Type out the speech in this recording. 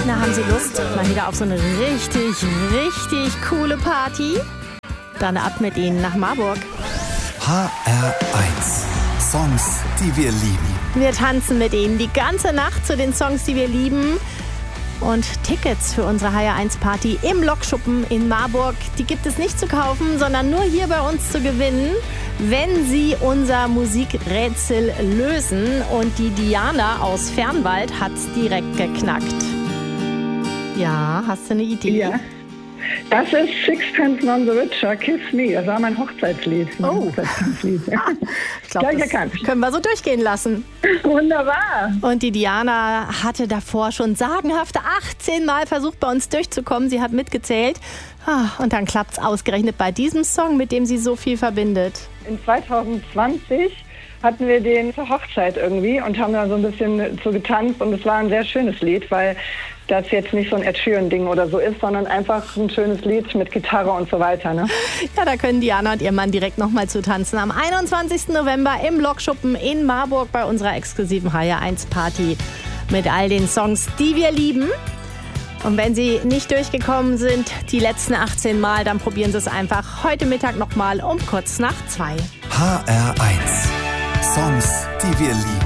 Na, haben Sie Lust mal wieder auf so eine richtig, richtig coole Party? Dann ab mit Ihnen nach Marburg. HR1. Songs, die wir lieben. Wir tanzen mit Ihnen die ganze Nacht zu den Songs, die wir lieben. Und Tickets für unsere HR1-Party im Lokschuppen in Marburg, die gibt es nicht zu kaufen, sondern nur hier bei uns zu gewinnen, wenn Sie unser Musikrätsel lösen. Und die Diana aus Fernwald hat's direkt geknackt. Ja, hast du eine Idee? Ja. Das ist Sixpence None the Richer, Kiss Me. Das war mein Hochzeitslied. Hochzeitslied. Ich glaube, das können wir so durchgehen lassen. Wunderbar. Und die Diana hatte davor schon sagenhafte 18 Mal versucht, bei uns durchzukommen. Sie hat mitgezählt. Und dann klappt es ausgerechnet bei diesem Song, mit dem sie so viel verbindet. In 2020 hatten wir den zur Hochzeit irgendwie und haben da so ein bisschen so getanzt. Und es war ein sehr schönes Lied, weil das jetzt nicht so ein Ed Sheeran-Ding oder so ist, sondern einfach ein schönes Lied mit Gitarre und so weiter. Ne? Ja, da können Diana und ihr Mann direkt nochmal zu tanzen. Am 21. November im Lokschuppen in Marburg bei unserer exklusiven HR1-Party mit all den Songs, die wir lieben. Und wenn Sie nicht durchgekommen sind, die letzten 18 Mal, dann probieren Sie es einfach heute Mittag nochmal um kurz nach 2. HR1. Songs, die wir lieben.